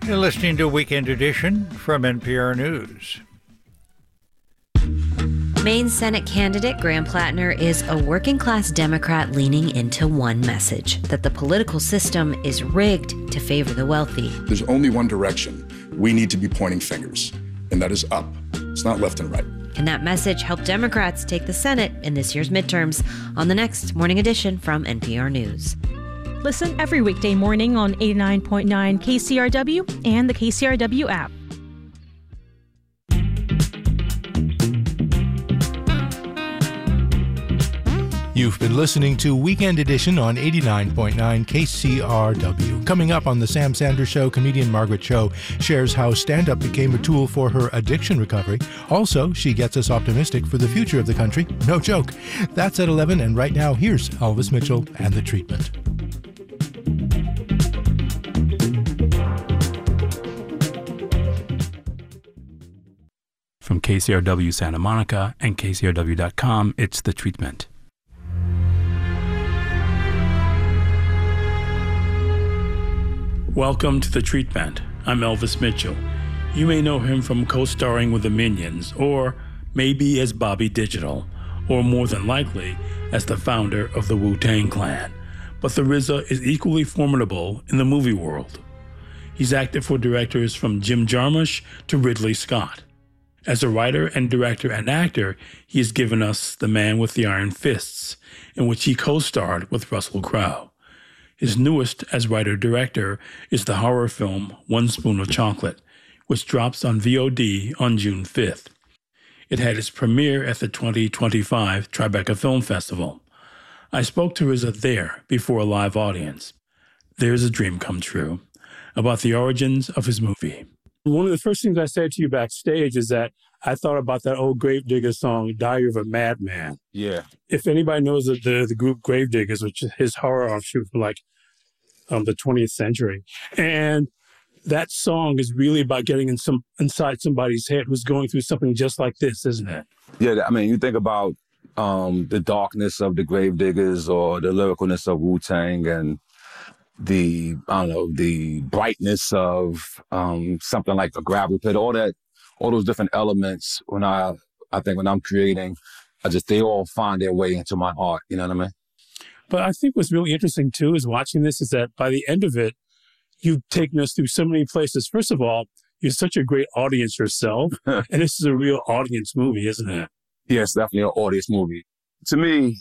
You're listening to Weekend Edition from NPR News. Maine Senate candidate Graham Plattner is a working-class Democrat leaning into one message, that the political system is rigged to favor the wealthy. There's only one direction we need to be pointing fingers, and that is up. It's not left and right. And that message helped Democrats take the Senate in this year's midterms on the next Morning Edition from NPR News. Listen every weekday morning on 89.9 KCRW and the KCRW app. You've been listening to Weekend Edition on 89.9 KCRW. Coming up on the Sam Sanders Show, comedian Margaret Cho shares how stand-up became a tool for her addiction recovery. Also, she gets us optimistic for the future of the country. No joke. That's at 11, and right now, here's Elvis Mitchell and The Treatment. From KCRW Santa Monica and KCRW.com, it's The Treatment. Welcome to The Treatment. I'm Elvis Mitchell. You may know him from co-starring with the Minions, or maybe as Bobby Digital, or more than likely as the founder of the Wu-Tang Clan. But the RZA is equally formidable in the movie world. He's acted for directors from Jim Jarmusch to Ridley Scott. As a writer and director and actor, he has given us The Man with the Iron Fists, in which he co-starred with Russell Crowe. His newest as writer-director is the horror film One Spoon of Chocolate, which drops on VOD on June 5th. It had its premiere at the 2025 Tribeca Film Festival. I spoke to RZA there before a live audience. There's a dream come true, about the origins of his movie. One of the first things I said to you backstage is that I thought about that old Gravedigger song, Diary of a Madman. Yeah. If anybody knows the group Gravediggers, which is his horror offshoot from the 20th century. And that song is really about getting inside somebody's head who's going through something just like this, isn't it? Yeah, I mean, you think about the darkness of the Gravediggers or the lyricalness of Wu-Tang and the brightness of something like a gravel pit, all those different elements when I'm creating, they all find their way into my art, you know what I mean? But I think what's really interesting, too, is watching this is that by the end of it, you've taken us through so many places. First of all, you're such a great audience yourself, and this is a real audience movie, isn't it? Yeah, it's definitely an audience movie. To me,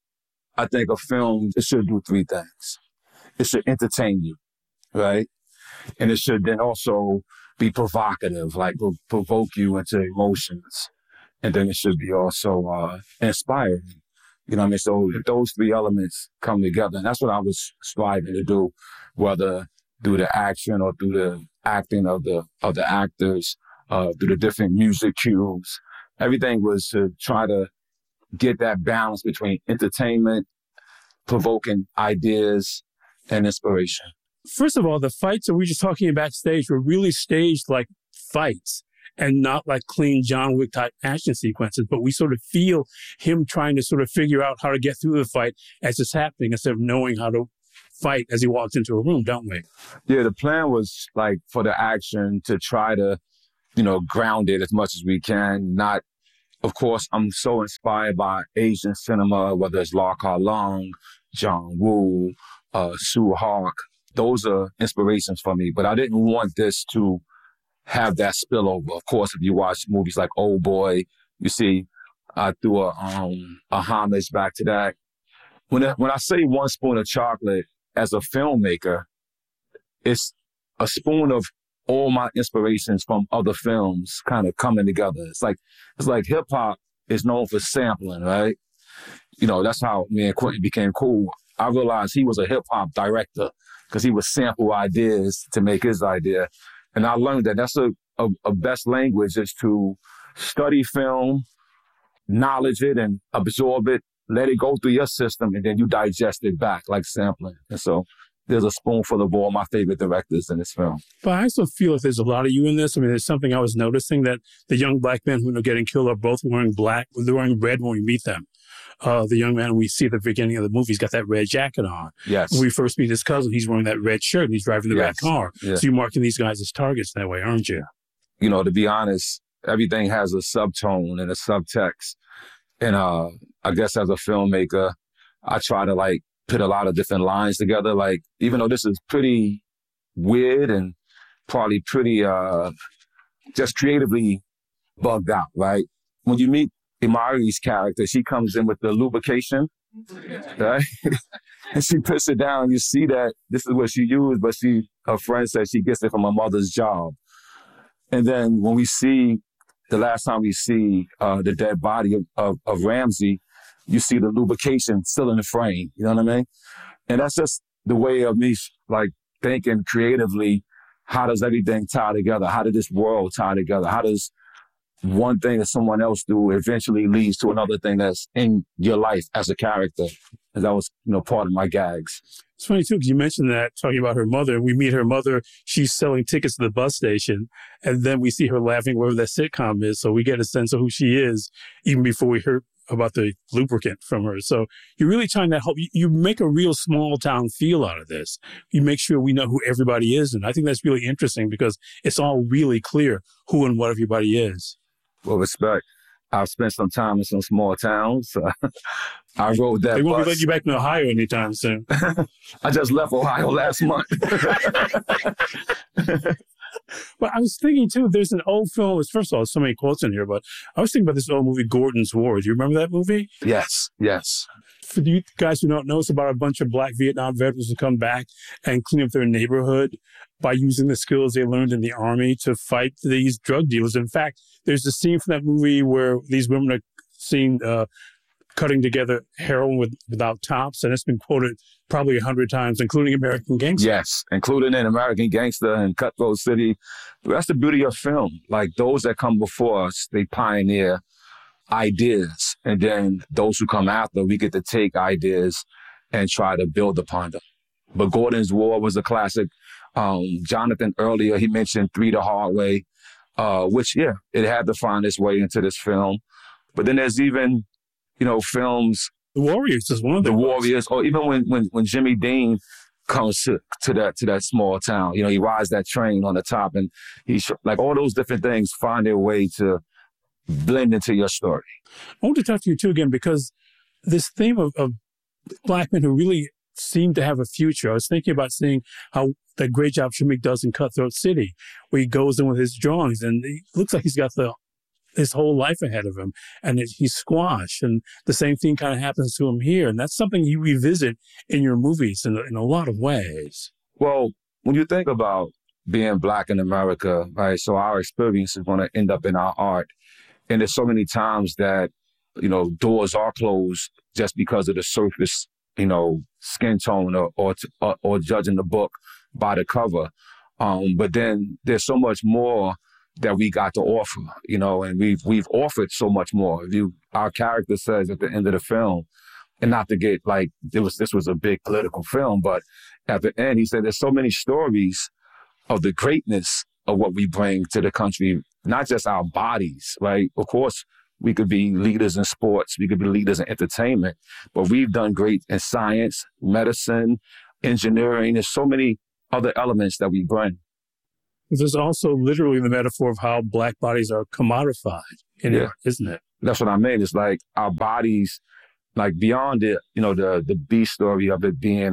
I think a film, it should do three things. It should entertain you, right? And it should then also be provocative, like provoke you into emotions. And then it should be also inspiring. You know what I mean? So if those three elements come together, and that's what I was striving to do, whether through the action or through the acting of the actors, through the different music cues. Everything was to try to get that balance between entertainment, provoking ideas, and inspiration. First of all, the fights that we were just talking backstage were really staged like fights and not like clean John Wick type action sequences, but we sort of feel him trying to sort of figure out how to get through the fight as it's happening instead of knowing how to fight as he walks into a room, don't we? Yeah, the plan was like for the action to try to, ground it as much as we can. Not, of course, I'm so inspired by Asian cinema, whether it's La Ka Long, John Woo, Sue Hawk. Those are inspirations for me, but I didn't want this to have that spillover. Of course, if you watch movies like Old Boy, you see I threw a homage back to that. When I say One Spoon of Chocolate, as a filmmaker, it's a spoon of all my inspirations from other films kind of coming together. It's like hip hop is known for sampling, right? That's how me and Quentin became cool. I realized he was a hip hop director because he would sample ideas to make his idea. And I learned that that's a best language is to study film, knowledge it and absorb it, let it go through your system, and then you digest it back like sampling. And so there's a spoonful of all my favorite directors in this film. But I also feel like there's a lot of you in this. I mean, there's something I was noticing that the young black men who are getting killed are both wearing black. They're wearing red when we meet them. the young man we see at the beginning of the movie. He's got that red jacket on. Yes. When we first meet his cousin, he's wearing that red shirt and he's driving the red car. Yeah. So you're marking these guys as targets that way, aren't you? You know, to be honest, everything has a subtone and a subtext. And I guess as a filmmaker, I try to like put a lot of different lines together. Like, even though this is pretty weird and probably pretty just creatively bugged out, right? When you meet Imari's character, she comes in with the lubrication, right? And she puts it down. You see that this is what she used, but her friend said she gets it from her mother's job. And then when we see, the last time we see the dead body of Ramsey, you see the lubrication still in the frame. You know what I mean? And that's just the way of me, like, thinking creatively, how does everything tie together? How did this world tie together? How does one thing that someone else do eventually leads to another thing that's in your life as a character? And that was, part of my gags. It's funny, too, because you mentioned that, talking about her mother. We meet her mother. She's selling tickets to the bus station. And then we see her laughing wherever that sitcom is. So we get a sense of who she is even before we heard about the lubricant from her. So you're really trying to help. You make a real small town feel out of this. You make sure we know who everybody is. And I think that's really interesting because it's all really clear who and what everybody is. Well, respect. I've spent some time in some small towns. I rode that bus. They won't be letting you back in Ohio anytime soon. I just left Ohio last month. But I was thinking, too, there's an old film. First of all, there's so many quotes in here, but I was thinking about this old movie, Gordon's War. Do you remember that movie? Yes. For you guys who don't know, it's about a bunch of Black Vietnam veterans who come back and clean up their neighborhood by using the skills they learned in the Army to fight these drug dealers. In fact, there's a scene from that movie where these women are seen cutting together heroin without tops, and it's been quoted probably 100 times, including American Gangster. Yes, including in American Gangster and Cutthroat City. That's the beauty of film. Like, those that come before us, they pioneer ideas. And then those who come after, we get to take ideas and try to build upon them. But Gordon's War was a classic. Jonathan earlier, he mentioned Three the Hard Way, which, it had to find its way into this film. But then there's even, films. The Warriors is one of the Warriors, or even when Jimmy Dean comes to that small town, he rides that train on the top, and he's like, all those different things find their way to blend into your story. I want to talk to you too again, because this theme of Black men who really seem to have a future. I was thinking about seeing how that great job Shameik does in Cutthroat City, where he goes in with his drawings, and it looks like he's got his whole life ahead of him, and he's squashed. And the same thing kind of happens to him here. And that's something you revisit in your movies in a lot of ways. Well, when you think about being Black in America, right, so our experience is going to end up in our art. And there's so many times that, doors are closed just because of the surface, skin tone or judging the book by the cover. But then there's so much more that we got to offer, and we've offered so much more. Our character says at the end of the film, and not to get like, this was a big political film, but at the end, he said there's so many stories of the greatness of what we bring to the country, not just our bodies, right? Of course, we could be leaders in sports, we could be leaders in entertainment, but we've done great in science, medicine, engineering. There's so many other elements that we bring. There's also literally the metaphor of how Black bodies are commodified in it, isn't it? That's what I mean. It's like our bodies, like beyond it, the B story of it being,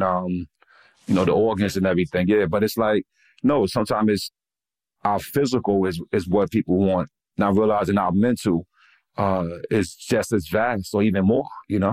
the organs and everything. Yeah, but it's like, no, sometimes it's our physical is what people want, not realizing our mental is just as vast or even more,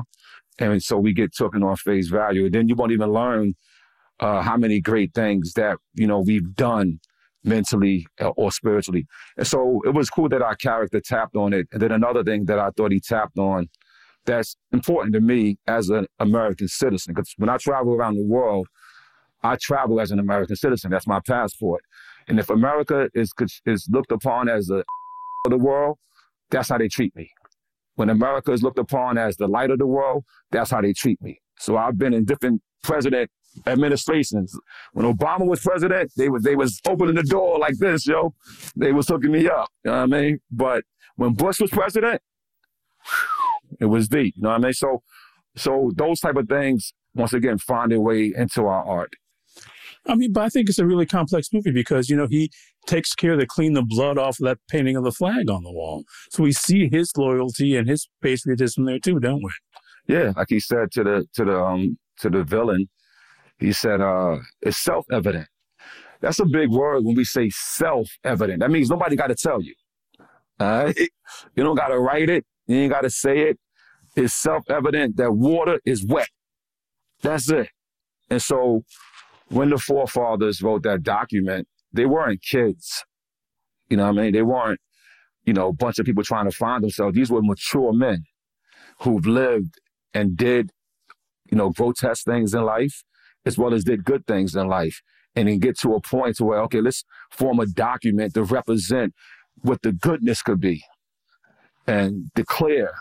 And so we get taken on face value. And then you won't even learn how many great things that, we've done mentally or spiritually. And so it was cool that our character tapped on it. And then another thing that I thought he tapped on that's important to me as an American citizen, because when I travel around the world, I travel as an American citizen. That's my passport. And if America is looked upon as the of the world, that's how they treat me. When America is looked upon as the light of the world, that's how they treat me. So I've been in different president administrations. When Obama was president, they was opening the door like this, yo. They was hooking me up, you know what I mean? But when Bush was president, It was deep. You know what I mean? So those type of things, once again, find their way into our art. I mean, but I think it's a really complex movie because, you know, he takes care to clean the blood off of that painting of the flag on the wall. So we see his loyalty and his patriotism there too, don't we? Yeah, like he said to the villain, he said, it's self-evident. That's a big word when we say self-evident. That means nobody got to tell you. You don't got to write it. You ain't got to say it. It's self-evident that water is wet. That's it. And so when the forefathers wrote that document, they weren't kids. You know what I mean? They weren't, you know, a bunch of people trying to find themselves. These were mature men who've lived and did, you know, grotesque things in life as well as did good things in life. And then get to a point to where, okay, let's form a document to represent what the goodness could be and declare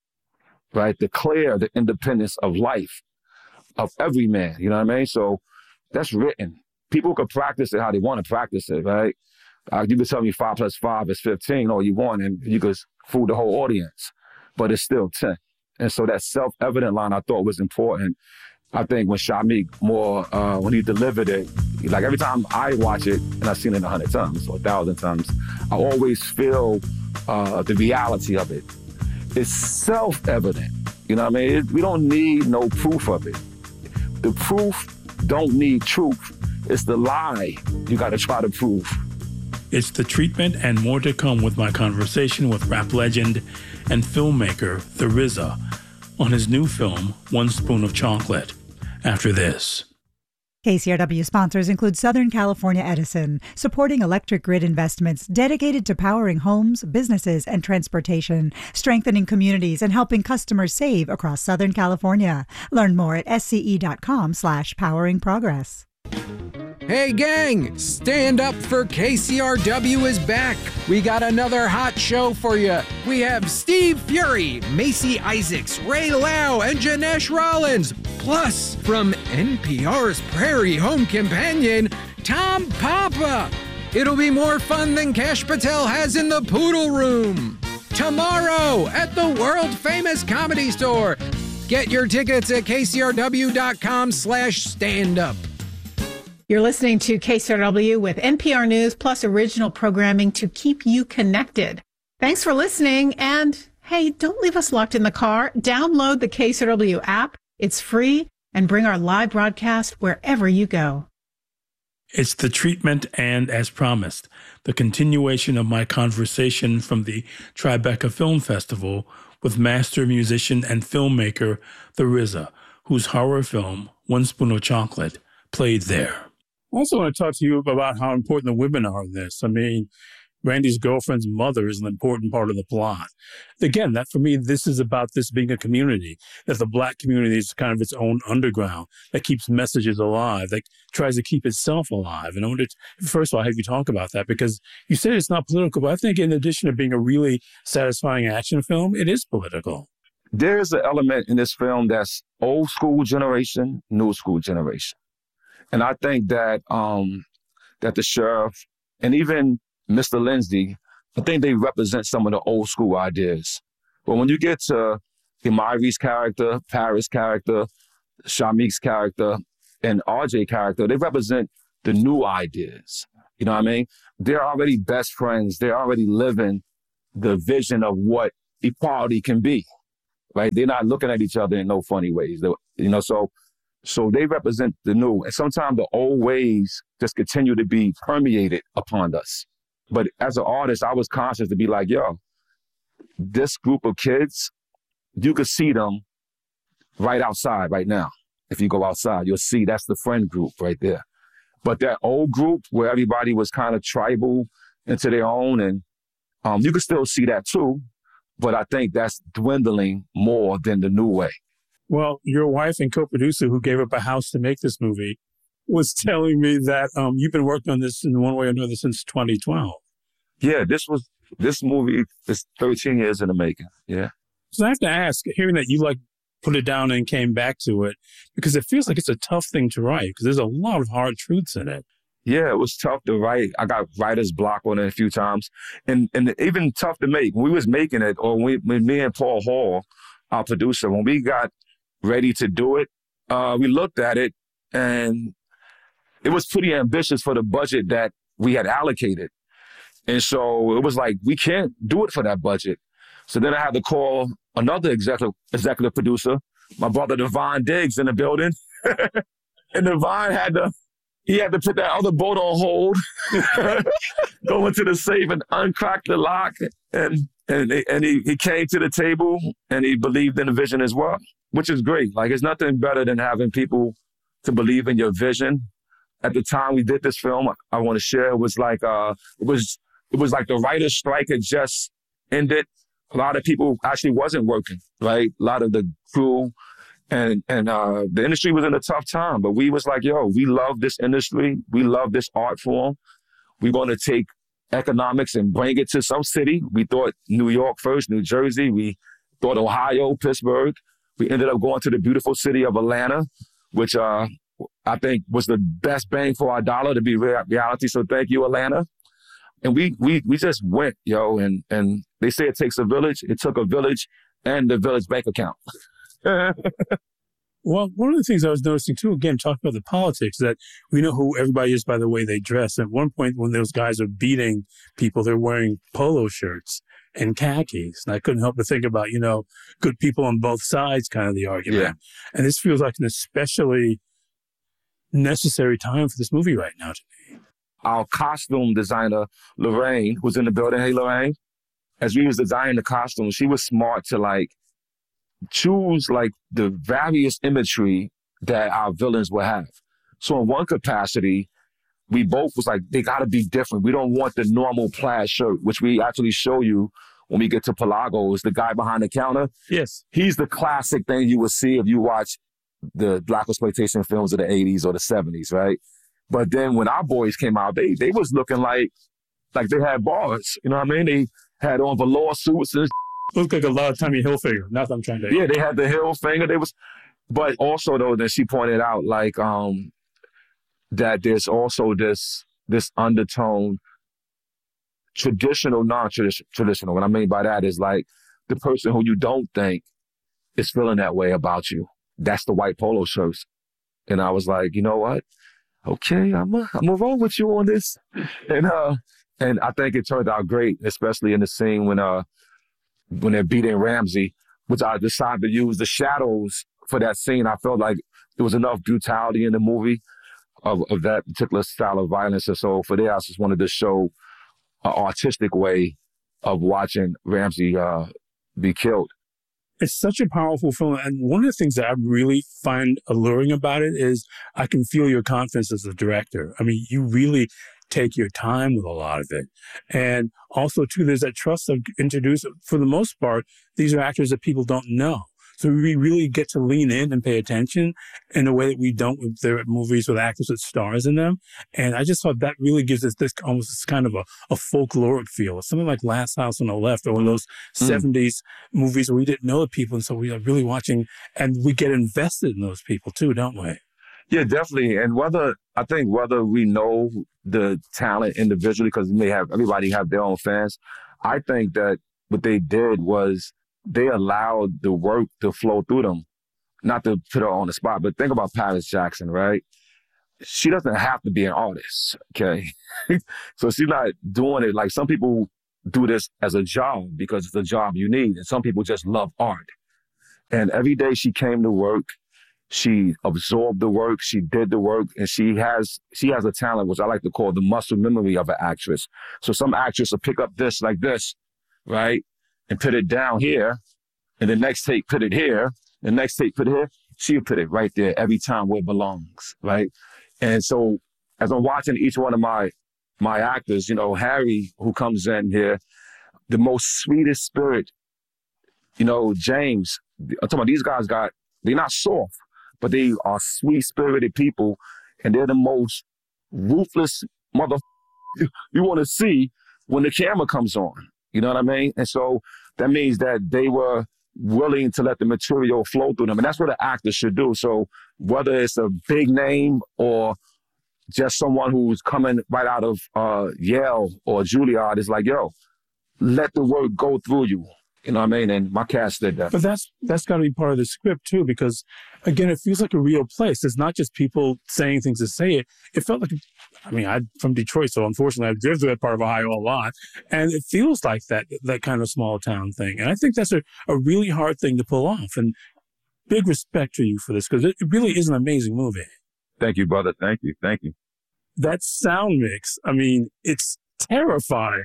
the independence of life, of every man, you know what I mean? So that's written. People could practice it how they want to practice it, right? You could tell me 5 + 5 is 15 all you want, and you could fool the whole audience, but it's still 10. And so that self-evident line I thought was important. I think when Shameik Moore, when he delivered it, like every time I watch it, and I've seen it 100 times or 1,000 times, I always feel the reality of it. It's self-evident. You know what I mean? We don't need no proof of it. The proof don't need truth. It's the lie you got to try to prove. It's The Treatment and more to come with my conversation with rap legend and filmmaker The RZA on his new film, One Spoon of Chocolate, after this. KCRW sponsors include Southern California Edison, supporting electric grid investments dedicated to powering homes, businesses, and transportation, strengthening communities, and helping customers save across Southern California. Learn more at sce.com/poweringprogress. Hey gang, Stand Up for KCRW is back. We got another hot show for you. We have Steve Fury, Macy Isaacs, Ray Lau, and Janesh Rollins. Plus, from NPR's Prairie Home Companion, Tom Papa. It'll be more fun than Kash Patel has in the Poodle Room. Tomorrow at the world-famous Comedy Store. Get your tickets at kcrw.com/standup. You're listening to KCRW with NPR News plus original programming to keep you connected. Thanks for listening. And hey, don't leave us locked in the car. Download the KCRW app. It's free, and bring our live broadcast wherever you go. It's The Treatment and, as promised, the continuation of my conversation from the Tribeca Film Festival with master musician and filmmaker The RZA, whose horror film, One Spoon of Chocolate, played there. I also want to talk to you about how important the women are in this. I mean, Randy's girlfriend's mother is an important part of the plot. Again, that for me, this is about this being a community, that the Black community is kind of its own underground that keeps messages alive, that tries to keep itself alive. And I wanted to, first of all, have you talk about that, because you said it's not political, but I think in addition to being a really satisfying action film, it is political. There's an element in this film that's old school generation, new school generation. And I think that that the sheriff and even Mr. Lindsay, I think they represent some of the old school ideas. But when you get to Imari's character, Paris' character, Shameik's character, and RJ character, they represent the new ideas. You know what I mean? They're already best friends. They're already living the vision of what equality can be, right? They're not looking at each other in no funny ways. So they represent the new. And sometimes the old ways just continue to be permeated upon us. But as an artist, I was conscious to be like, yo, this group of kids, you could see them right outside right now. If you go outside, you'll see that's the friend group right there. But that old group where everybody was kind of tribal into their own, and you could still see that too. But I think that's dwindling more than the new way. Well, your wife and co-producer who gave up a house to make this movie was telling me that you've been working on this in one way or another since 2012. Yeah, this movie is 13 years in the making. Yeah. So I have to ask, hearing that you put it down and came back to it, because it feels like it's a tough thing to write because there's a lot of hard truths in it. Yeah, it was tough to write. I got writer's block on it a few times, and even tough to make. When we was making it, or when me and Paul Hall, our producer, when we got ready to do it, we looked at it and it was pretty ambitious for the budget that we had allocated. And so it was like, we can't do it for that budget. So then I had to call another executive producer, my brother Devon Diggs, in the building. And Devon had to put that other boat on hold, go into the safe and uncrack the lock. And he came to the table and he believed in the vision as well, which is great. Like, it's nothing better than having people to believe in your vision. At the time we did this film, I want to share, it was like the writer's strike had just ended. A lot of people actually wasn't working, right? A lot of the crew and the industry was in a tough time, but we was like, yo, we love this industry. We love this art form. We want to take economics and bring it to some city. We thought New York first, New Jersey. We thought Ohio, Pittsburgh. We ended up going to the beautiful city of Atlanta, which I think was the best bang for our dollar to be reality. So thank you, Atlanta. And we just went, yo, and they say it takes a village. It took a village and the village bank account. Well, one of the things I was noticing too, again, talking about the politics, that we know who everybody is by the way they dress. At one point when those guys are beating people, they're wearing polo shirts and khakis. And I couldn't help but think about, good people on both sides kind of the argument. Yeah. And this feels like an especially necessary time for this movie right now to me. Our costume designer, Lorraine, who's in the building. Hey, Lorraine. As we was designing the costumes, she was smart to choose the various imagery that our villains will have. So in one capacity, we both was like, they gotta be different. We don't want the normal plaid shirt, which we actually show you when we get to Pelagos, the guy behind the counter. Yes. He's the classic thing you would see if you watch the black exploitation films of the 80s or the 70s, right? But then when our boys came out, they was looking like they had bars. You know what I mean? They had on velour suits and looked like a lot of Tommy Hilfiger. Not that I'm trying to. Yeah, they had the Hilfiger. But also though, that she pointed out that there's also this undertone, traditional, non-traditional. What I mean by that is the person who you don't think is feeling that way about you. That's the white polo shirts. And I was like, you know what? Okay, I'm gonna roll with you on this. And I think it turned out great, especially in the scene when they're beating Ramsey, which I decided to use the shadows for that scene. I felt like there was enough brutality in the movie of that particular style of violence. And so for that, I just wanted to show an artistic way of watching Ramsey be killed. It's such a powerful film. And one of the things that I really find alluring about it is I can feel your confidence as a director. I mean, you really take your time with a lot of it. And also, too, there's that trust of introduce, for the most part, these are actors that people don't know. So we really get to lean in and pay attention in a way that we don't with their movies with actors with stars in them. And I just thought that really gives us this almost this kind of a folkloric feel. Something like Last House on the Left or those 70s movies where we didn't know the people. And so we are really watching and we get invested in those people too, don't we? Yeah, definitely. And whether we know the talent individually, because everybody have their own fans, I think that what they did was they allowed the work to flow through them. Not to put her on the spot, but think about Paris Jackson, right? She doesn't have to be an artist, okay? So she's not doing it like some people do this as a job because it's a job you need, and some people just love art. And every day she came to work, she absorbed the work, she did the work, and she has a talent, which I like to call the muscle memory of an actress. So some actress will pick up this like this, right? And put it down here, and the next take put it here, the next take put it here, she'll put it right there every time where it belongs, right? And so as I'm watching each one of my actors, Harry, who comes in here, the most sweetest spirit, James, I'm talking about these guys they're not soft, but they are sweet-spirited people, and they're the most ruthless mother you want to see when the camera comes on. You know what I mean? And so that means that they were willing to let the material flow through them. And that's what an actor should do. So whether it's a big name or just someone who's coming right out of Yale or Juilliard, it's like, yo, let the work go through you. You know what I mean? And my cast did that. But that's got to be part of the script too, because again, it feels like a real place. It's not just people saying things to say it. It felt like, I'm from Detroit, so unfortunately I've driven through that part of Ohio a lot. And it feels like that kind of small town thing. And I think that's a really hard thing to pull off. And big respect to you for this, because it really is an amazing movie. Thank you, brother. Thank you. Thank you. That sound mix, it's terrifying.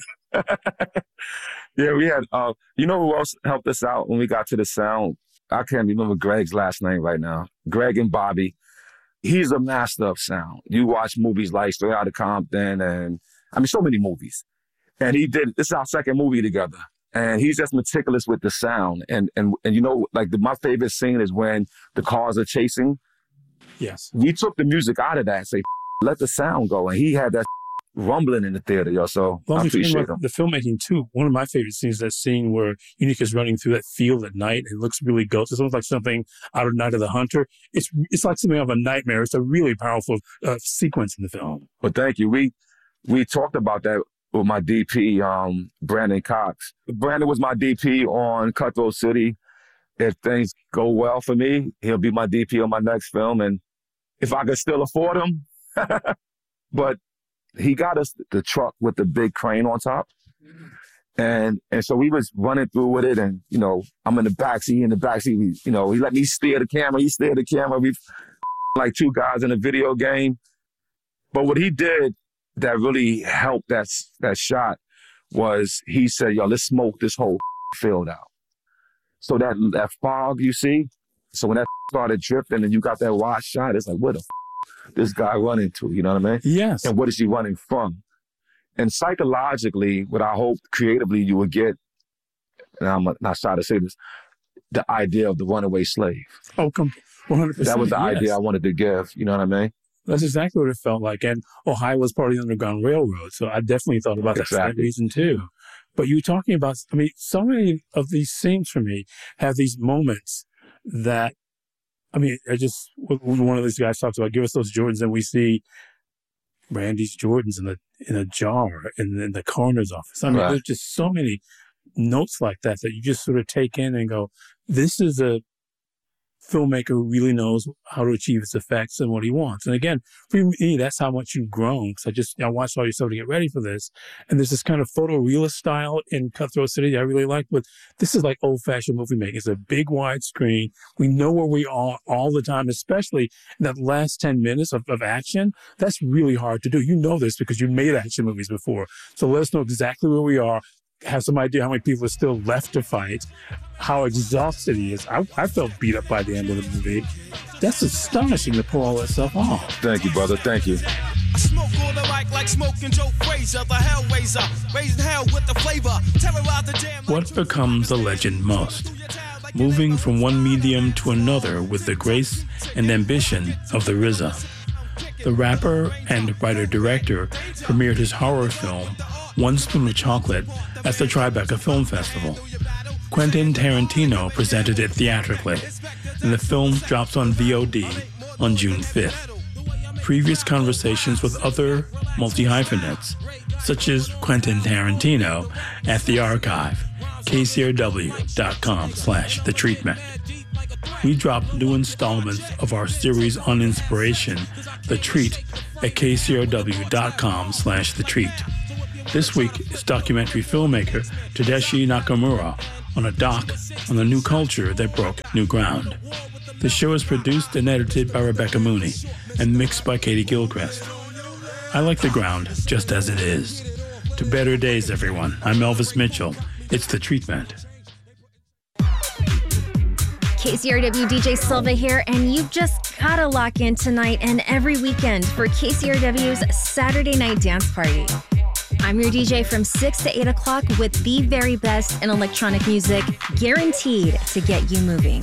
Yeah, we had, you know who else helped us out when we got to the sound? I can't remember Greg's last name right now. Greg and Bobby. He's a master of sound. You watch movies like Straight Outta Compton and, so many movies. And this is our second movie together. And he's just meticulous with the sound. And you know, like my favorite scene is when the cars are chasing. Yes. We took the music out of that and say, let the sound go. And he had that rumbling in the theater, yo. So I appreciate him. The filmmaking too. One of my favorite scenes is that scene where Unique is running through that field at night. It looks really ghostly. It's almost like something out of Night of the Hunter. It's like something out of a nightmare. It's a really powerful sequence in the film. Well, thank you. We talked about that with my DP, Brandon Cox. Brandon was my DP on Cutthroat City. If things go well for me, he'll be my DP on my next film. And if I could still afford him, but he got us the truck with the big crane on top. And so we was running through with it. And, you know, I'm in the backseat, he let me steer the camera. He steered the camera. We like two guys in a video game. But what he did that really helped that shot was he said, yo, let's smoke this whole field out. So that fog you see, so when that started drifting and you got that wide shot, it's like, what the this guy running to, you know what I mean? Yes. And what is he running from? And psychologically, what I hope creatively you would get, and I'm not shy to say this, the idea of the runaway slave. Oh, 100%. That was the idea I wanted to give, you know what I mean? That's exactly what it felt like. And Ohio was part of the Underground Railroad, so I definitely thought about that for that reason too. But you were talking about, so many of these scenes for me have these moments that, one of these guys talks about, give us those Jordans, and we see Randy's Jordans in a jar in the coroner's office. There's just so many notes like that you just sort of take in and go, this is a filmmaker who really knows how to achieve his effects and what he wants. And again, for me, that's how much you've grown. Because I watched all your stuff to get ready for this. And there's this kind of photorealist style in Cutthroat City I really like. But this is like old-fashioned movie making. It's a big wide screen. We know where we are all the time, especially in that last 10 minutes of action. That's really hard to do. You know this because you made action movies before. So let us know exactly where we are. Have some idea how many people are still left to fight, how exhausted he is. I felt beat up by the end of the movie. That's astonishing to pull all that stuff off. Thank you, brother. Thank you. I smoke on the mic like smoking Joe Frazier, the Hellraiser, raising hell with the flavor, terrorize the jam. What becomes a legend most? Moving from one medium to another with the grace and ambition of the RZA. The rapper and writer-director premiered his horror film, One Spoon of Chocolate, at the Tribeca Film Festival. Quentin Tarantino presented it theatrically, and the film drops on VOD on June 5th. Previous conversations with other multi-hyphenates, such as Quentin Tarantino, at the archive, kcrw.com/The Treatment. We drop new installments of our series on inspiration, The Treat, at kcrw.com/The Treat. This week is documentary filmmaker Tadashi Nakamura on a doc on the new culture that broke new ground. The show is produced and edited by Rebecca Mooney and mixed by Katie Gilchrist. I like the ground just as it is. To better days, everyone. I'm Elvis Mitchell. It's The Treatment. KCRW DJ Silva here, and you've just gotta lock in tonight and every weekend for KCRW's Saturday Night Dance Party. I'm your DJ from 6 to 8 o'clock with the very best in electronic music, guaranteed to get you moving.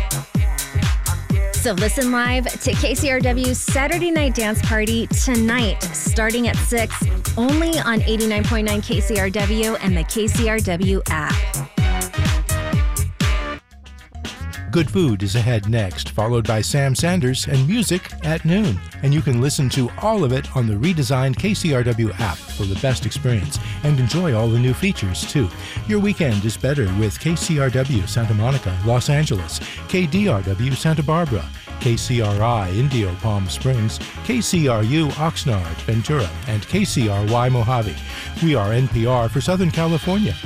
So listen live to KCRW's Saturday Night Dance Party tonight, starting at 6, only on 89.9 KCRW and the KCRW app. Good Food is ahead next, followed by Sam Sanders and music at noon. And you can listen to all of it on the redesigned KCRW app for the best experience and enjoy all the new features, too. Your weekend is better with KCRW Santa Monica, Los Angeles, KDRW Santa Barbara, KCRI Indio Palm Springs, KCRU Oxnard, Ventura, and KCRY Mojave. We are NPR for Southern California.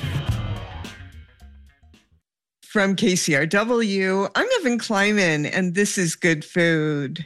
From KCRW, I'm Evan Kleiman, and this is Good Food.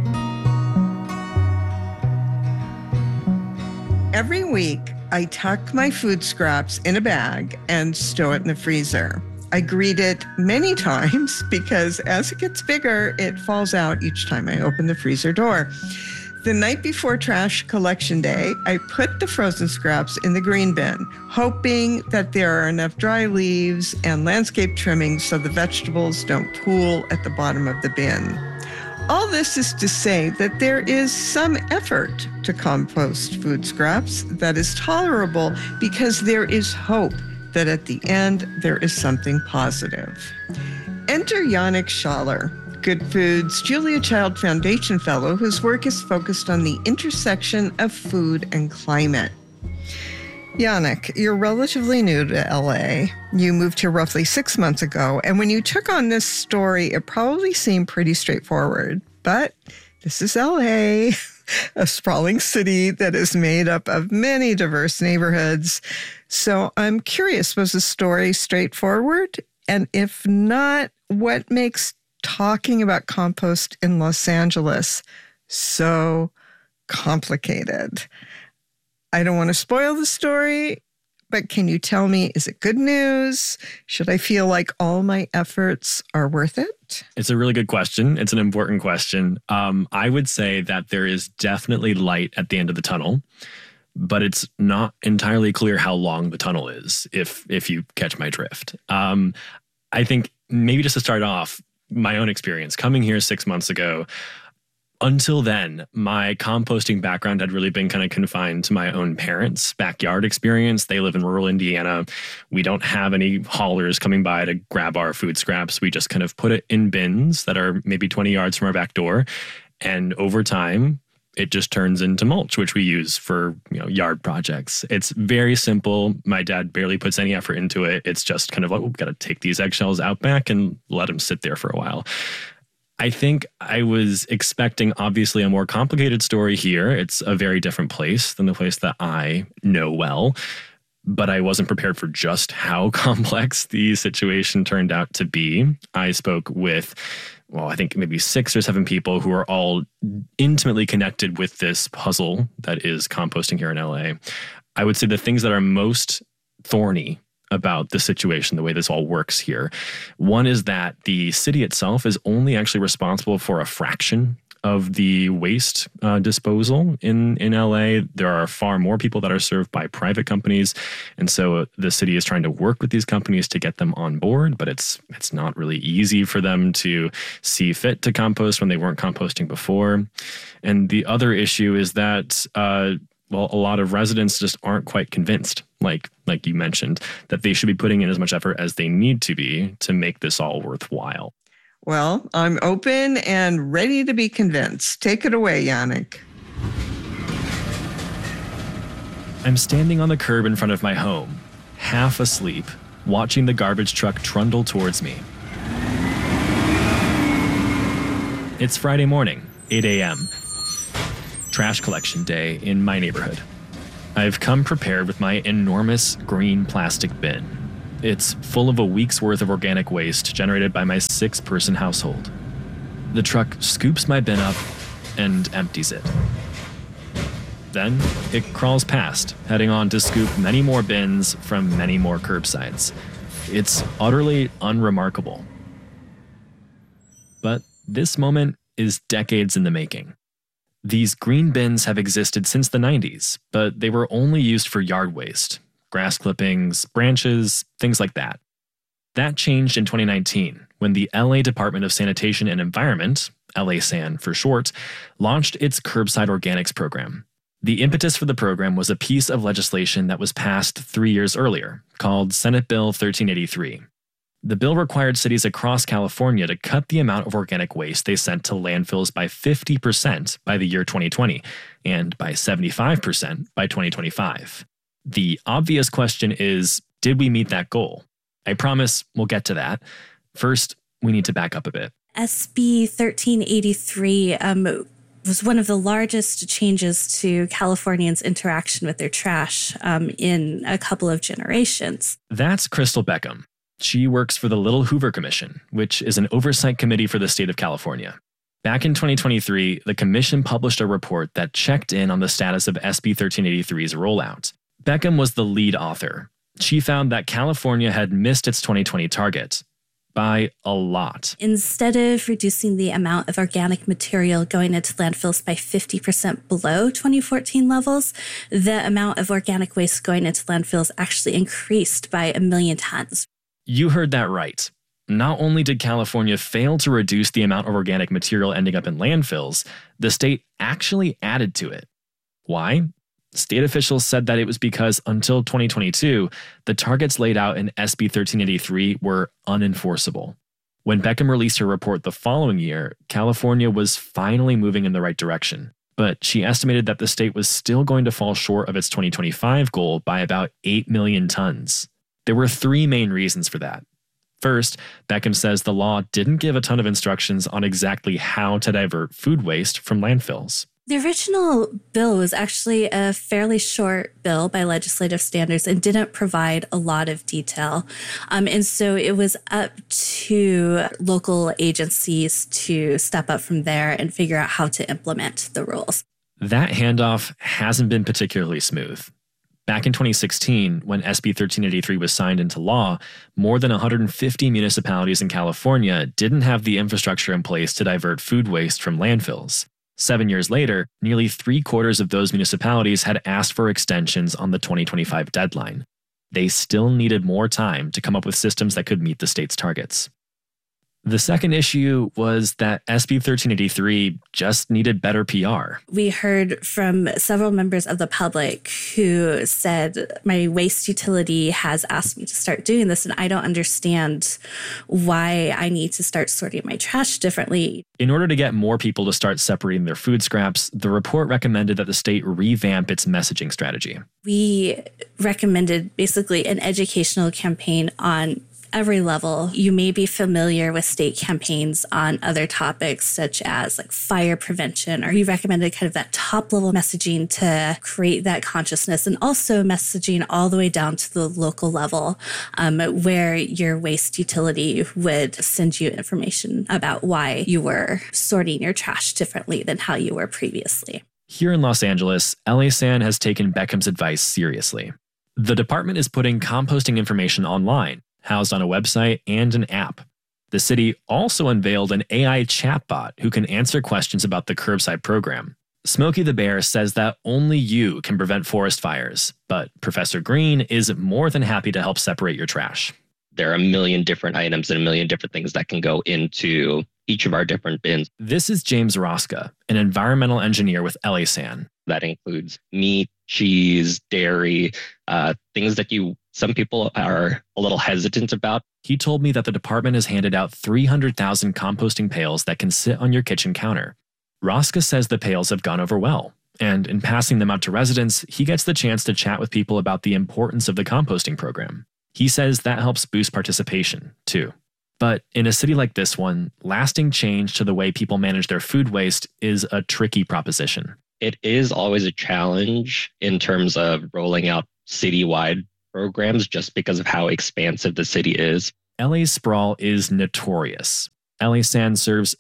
Every week, I tuck my food scraps in a bag and stow it in the freezer. I greet it many times because as it gets bigger, it falls out each time I open the freezer door. The night before trash collection day, I put the frozen scraps in the green bin, hoping that there are enough dry leaves and landscape trimmings so the vegetables don't pool at the bottom of the bin. All this is to say that there is some effort to compost food scraps that is tolerable because there is hope that at the end there is something positive. Enter Yannick Schaller, Good Food's Julia Child Foundation Fellow, whose work is focused on the intersection of food and climate. Yannick, you're relatively new to LA. You moved here roughly 6 months ago, and when you took on this story, it probably seemed pretty straightforward. But this is LA, a sprawling city that is made up of many diverse neighborhoods. So I'm curious, was the story straightforward? And if not, what makes talking about compost in Los Angeles so complicated? I don't want to spoil the story, but can you tell me, is it good news? Should I feel like all my efforts are worth it? It's a really good question. It's an important question. I would say that there is definitely light at the end of the tunnel, but it's not entirely clear how long the tunnel is, if you catch my drift. I think maybe just to start off, my own experience coming here 6 months ago, until then, my composting background had really been kind of confined to my own parents' backyard experience. They live in rural Indiana. We don't have any haulers coming by to grab our food scraps. We just kind of put it in bins that are maybe 20 yards from our back door. And over time, it just turns into mulch, which we use for, yard projects. It's very simple. My dad barely puts any effort into it. It's just kind of like, we've got to take these eggshells out back and let them sit there for a while. I think I was expecting, obviously, a more complicated story here. It's a very different place than the place that I know well. But I wasn't prepared for just how complex the situation turned out to be. I spoke with, I think maybe 6 or 7 people who are all intimately connected with this puzzle that is composting here in LA. I would say the things that are most thorny about the situation, the way this all works here. One is that the city itself is only actually responsible for a fraction of the waste disposal in LA. There are far more people that are served by private companies. And so the city is trying to work with these companies to get them on board, but it's not really easy for them to see fit to compost when they weren't composting before. And the other issue is that a lot of residents just aren't quite convinced, like you mentioned, that they should be putting in as much effort as they need to be to make this all worthwhile. Well, I'm open and ready to be convinced. Take it away, Yannick. I'm standing on the curb in front of my home, half asleep, watching the garbage truck trundle towards me. It's Friday morning, 8 a.m., trash collection day in my neighborhood. I've come prepared with my enormous green plastic bin. It's full of a week's worth of organic waste generated by my 6-person household. The truck scoops my bin up and empties it. Then it crawls past, heading on to scoop many more bins from many more curbsides. It's utterly unremarkable. But this moment is decades in the making. These green bins have existed since the 90s, but they were only used for yard waste. Grass clippings, branches, things like that. That changed in 2019 when the LA Department of Sanitation and Environment, LASAN for short, launched its Curbside Organics program. The impetus for the program was a piece of legislation that was passed 3 years earlier, called Senate Bill 1383. The bill required cities across California to cut the amount of organic waste they sent to landfills by 50% by the year 2020 and by 75% by 2025. The obvious question is, did we meet that goal? I promise we'll get to that. First, we need to back up a bit. SB 1383 was one of the largest changes to Californians' interaction with their trash in a couple of generations. That's Crystal Beckham. She works for the Little Hoover Commission, which is an oversight committee for the state of California. Back in 2023, the commission published a report that checked in on the status of SB 1383's rollout. Beckham was the lead author. She found that California had missed its 2020 target by a lot. Instead of reducing the amount of organic material going into landfills by 50% below 2014 levels, the amount of organic waste going into landfills actually increased by 1 million tons. You heard that right. Not only did California fail to reduce the amount of organic material ending up in landfills, the state actually added to it. Why? State officials said that it was because until 2022, the targets laid out in SB 1383 were unenforceable. When Beckham released her report the following year, California was finally moving in the right direction. But she estimated that the state was still going to fall short of its 2025 goal by about 8 million tons. There were 3 main reasons for that. First, Beckham says the law didn't give a ton of instructions on exactly how to divert food waste from landfills. The original bill was actually a fairly short bill by legislative standards and didn't provide a lot of detail. And so it was up to local agencies to step up from there and figure out how to implement the rules. That handoff hasn't been particularly smooth. Back in 2016, when SB 1383 was signed into law, more than 150 municipalities in California didn't have the infrastructure in place to divert food waste from landfills. 7 years later, nearly 3/4 of those municipalities had asked for extensions on the 2025 deadline. They still needed more time to come up with systems that could meet the state's targets. The second issue was that SB 1383 just needed better PR. We heard from several members of the public who said, my waste utility has asked me to start doing this, and I don't understand why I need to start sorting my trash differently. In order to get more people to start separating their food scraps, the report recommended that the state revamp its messaging strategy. We recommended basically an educational campaign on every level. You may be familiar with state campaigns on other topics such as like fire prevention, or we recommended kind of that top level messaging to create that consciousness, and also messaging all the way down to the local level where your waste utility would send you information about why you were sorting your trash differently than how you were previously. Here in Los Angeles, LA San has taken Beckham's advice seriously. The department is putting composting information online, housed on a website and an app. The city also unveiled an AI chatbot who can answer questions about the curbside program. Smokey the Bear says that only you can prevent forest fires, but Professor Green is more than happy to help separate your trash. There are 1 million different items and 1 million different things that can go into each of our different bins. This is James Rosca, an environmental engineer with LA San. That includes meat, cheese, dairy, things that some people are a little hesitant about. He told me that the department has handed out 300,000 composting pails that can sit on your kitchen counter. Rosca says the pails have gone over well, and in passing them out to residents, he gets the chance to chat with people about the importance of the composting program. He says that helps boost participation, too. But in a city like this one, lasting change to the way people manage their food waste is a tricky proposition. It is always a challenge in terms of rolling out citywide programs just because of how expansive the city is. LA's sprawl is notorious. LA San serves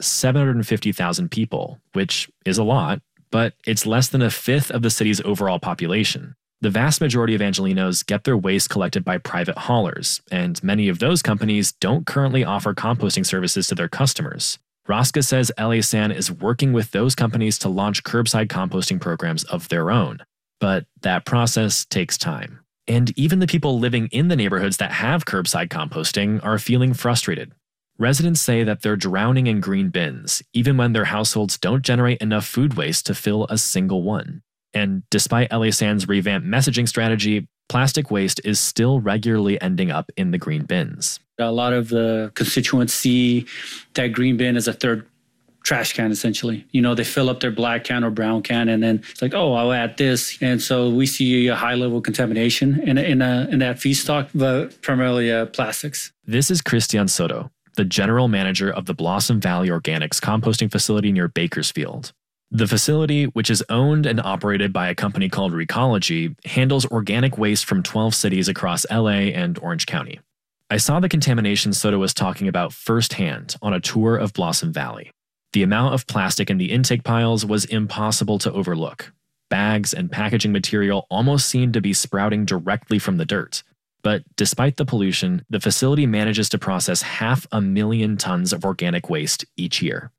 750,000 people, which is a lot, but it's less than a fifth of the city's overall population. The vast majority of Angelenos get their waste collected by private haulers, and many of those companies don't currently offer composting services to their customers. Rosca says LA San is working with those companies to launch curbside composting programs of their own, but that process takes time. And even the people living in the neighborhoods that have curbside composting are feeling frustrated. Residents say that they're drowning in green bins, even when their households don't generate enough food waste to fill a single one. And despite LA San's revamped messaging strategy, plastic waste is still regularly ending up in the green bins. A lot of the constituents see that green bin as a third trash can, essentially. They fill up their black can or brown can, and then it's like, oh, I'll add this. And so we see a high level of contamination in that feedstock, but primarily plastics. This is Christian Soto, the general manager of the Blossom Valley Organics composting facility near Bakersfield. The facility, which is owned and operated by a company called Recology, handles organic waste from 12 cities across LA and Orange County. I saw the contamination Soto was talking about firsthand on a tour of Blossom Valley. The amount of plastic in the intake piles was impossible to overlook. Bags and packaging material almost seemed to be sprouting directly from the dirt. But despite the pollution, the facility manages to process 500,000 tons of organic waste each year.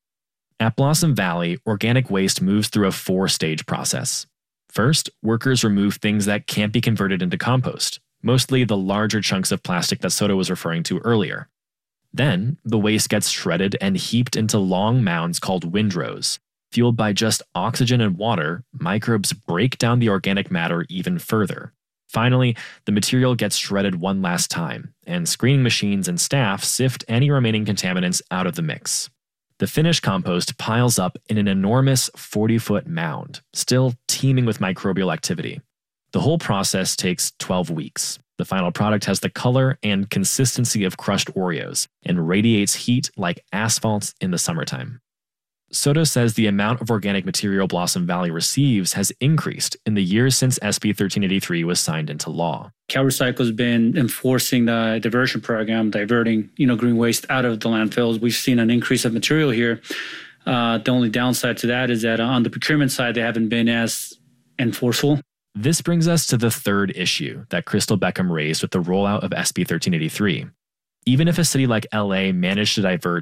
At Blossom Valley, organic waste moves through a 4-stage process. First, workers remove things that can't be converted into compost, mostly the larger chunks of plastic that Soto was referring to earlier. Then, the waste gets shredded and heaped into long mounds called windrows. Fueled by just oxygen and water, microbes break down the organic matter even further. Finally, the material gets shredded one last time, and screening machines and staff sift any remaining contaminants out of the mix. The finished compost piles up in an enormous 40-foot mound, still teeming with microbial activity. The whole process takes 12 weeks. The final product has the color and consistency of crushed Oreos and radiates heat like asphalt in the summertime. Soto says the amount of organic material Blossom Valley receives has increased in the years since SB 1383 was signed into law. CalRecycle has been enforcing the diversion program, diverting green waste out of the landfills. We've seen an increase of material here. The only downside to that is that on the procurement side, they haven't been as enforceable. This brings us to the third issue that Crystal Beckham raised with the rollout of SB 1383. Even if a city like LA managed to divert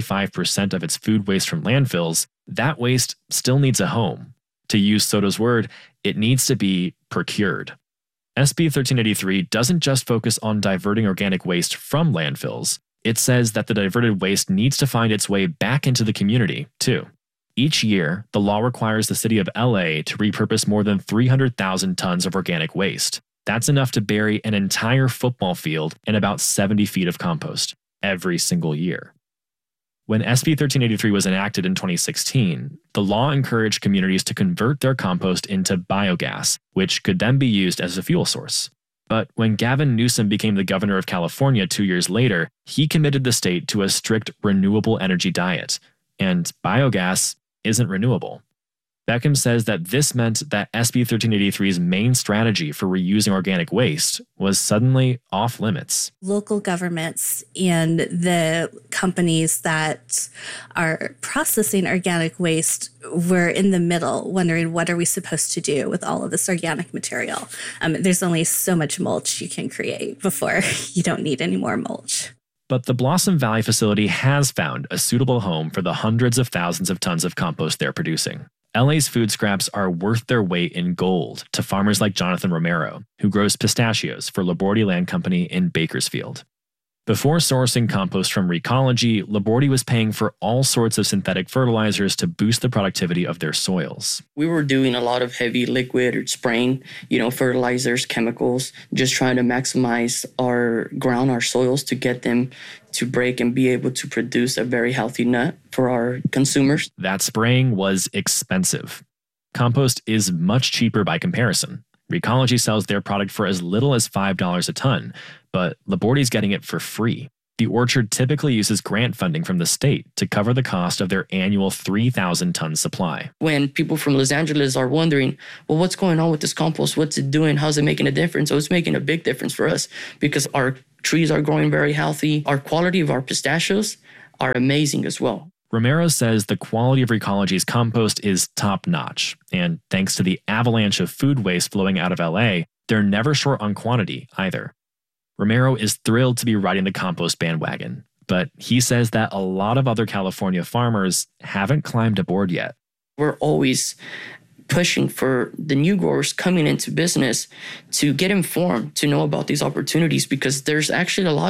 75% of its food waste from landfills, that waste still needs a home. To use Soto's word, it needs to be procured. SB 1383 doesn't just focus on diverting organic waste from landfills. It says that the diverted waste needs to find its way back into the community, too. Each year, the law requires the city of LA to repurpose more than 300,000 tons of organic waste. That's enough to bury an entire football field and about 70 feet of compost every single year. When SB 1383 was enacted in 2016, the law encouraged communities to convert their compost into biogas, which could then be used as a fuel source. But when Gavin Newsom became the governor of California 2 years later, he committed the state to a strict renewable energy diet, and biogas isn't renewable. Beckham says that this meant that SB 1383's main strategy for reusing organic waste was suddenly off limits. Local governments and the companies that are processing organic waste were in the middle, wondering what are we supposed to do with all of this organic material. There's only so much mulch you can create before you don't need any more mulch. But the Blossom Valley facility has found a suitable home for the hundreds of thousands of tons of compost they're producing. LA's food scraps are worth their weight in gold to farmers like Jonathan Romero, who grows pistachios for Labordi Land Company in Bakersfield. Before sourcing compost from Recology, Labordi was paying for all sorts of synthetic fertilizers to boost the productivity of their soils. We were doing a lot of heavy liquid or spraying, fertilizers, chemicals, just trying to maximize our ground, our soils to get them to break and be able to produce a very healthy nut for our consumers. That spraying was expensive. Compost is much cheaper by comparison. Recology sells their product for as little as $5 a ton, but Labordi's getting it for free. The orchard typically uses grant funding from the state to cover the cost of their annual 3,000-ton supply. When people from Los Angeles are wondering, well, what's going on with this compost? What's it doing? How's it making a difference? So it's making a big difference for us because our trees are growing very healthy. Our quality of our pistachios are amazing as well. Romero says the quality of Recology's compost is top-notch, and thanks to the avalanche of food waste flowing out of LA, they're never short on quantity either. Romero is thrilled to be riding the compost bandwagon, but he says that a lot of other California farmers haven't climbed aboard yet. We're always pushing for the new growers coming into business to get informed, to know about these opportunities, because there's actually a lot